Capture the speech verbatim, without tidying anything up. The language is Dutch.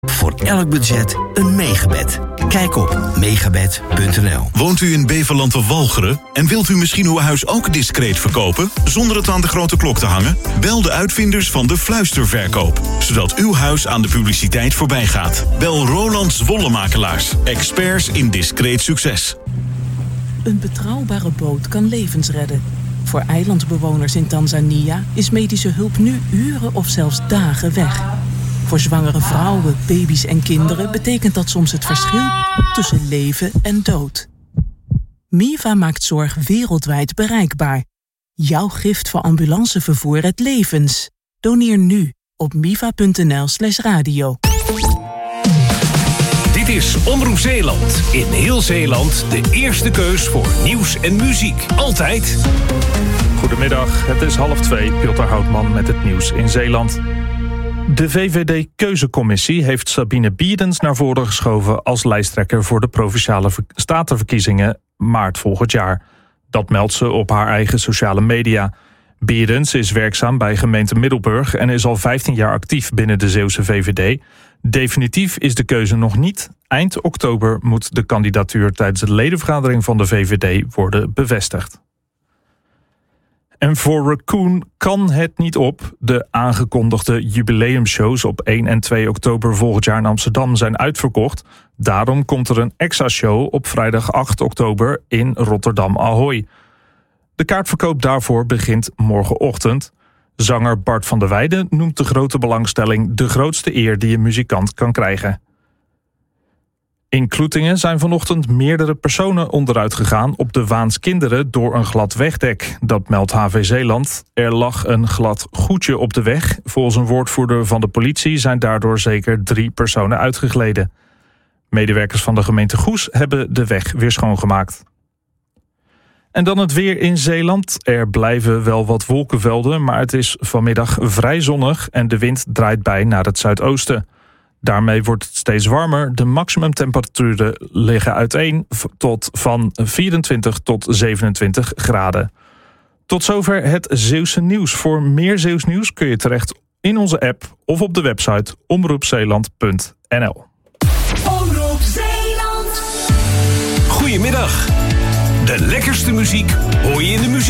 Voor elk budget een megabed. Kijk op megabed punt n l. Woont u in Beverland of Walcheren en wilt u misschien uw huis ook discreet verkopen, zonder het aan de grote klok te hangen? Bel de uitvinders van de fluisterverkoop, zodat uw huis aan de publiciteit voorbij gaat. Bel Roland Zwollemakelaars, experts in discreet succes. Een betrouwbare boot kan levens redden. Voor eilandbewoners in Tanzania is medische hulp nu uren of zelfs dagen weg. Voor zwangere vrouwen, baby's en kinderen betekent dat soms het verschil tussen leven en dood. Miva maakt zorg wereldwijd bereikbaar. Jouw gift voor ambulancevervoer redt levens. Doneer nu op miva punt n l slash radio. Dit is Omroep Zeeland. In heel Zeeland de eerste keus voor nieuws en muziek. Altijd. Goedemiddag, het is half twee. Piotr Houtman met het nieuws in Zeeland. De V V D-keuzecommissie heeft Sabine Bierens naar voren geschoven als lijsttrekker voor de Provinciale Statenverkiezingen maart volgend jaar. Dat meldt ze op haar eigen sociale media. Bierens is werkzaam bij gemeente Middelburg en is al vijftien jaar actief binnen de Zeeuwse V V D. Definitief is de keuze nog niet. Eind oktober moet de kandidatuur tijdens de ledenvergadering van de V V D worden bevestigd. En voor Raccoon kan het niet op. De aangekondigde jubileumshows op één en twee oktober volgend jaar in Amsterdam zijn uitverkocht. Daarom komt er een extra show op vrijdag acht oktober in Rotterdam Ahoy. De kaartverkoop daarvoor begint morgenochtend. Zanger Bart van der Weijden noemt de grote belangstelling de grootste eer die een muzikant kan krijgen. In Kloetingen zijn vanochtend meerdere personen onderuit gegaan op de Waanskinderen door een glad wegdek. Dat meldt H V Zeeland. Er lag een glad goedje op de weg. Volgens een woordvoerder van de politie zijn daardoor zeker drie personen uitgegleden. Medewerkers van de gemeente Goes hebben de weg weer schoongemaakt. En dan het weer in Zeeland. Er blijven wel wat wolkenvelden, maar het is vanmiddag vrij zonnig en de wind draait bij naar het zuidoosten. Daarmee wordt het steeds warmer. De maximumtemperaturen liggen uiteen tot van vierentwintig tot zevenentwintig graden. Tot zover het Zeeuwse nieuws. Voor meer Zeeuws nieuws kun je terecht in onze app of op de website omroep zeeland punt n l. Omroep Zeeland. Goedemiddag. De lekkerste muziek hoor je in de muziek.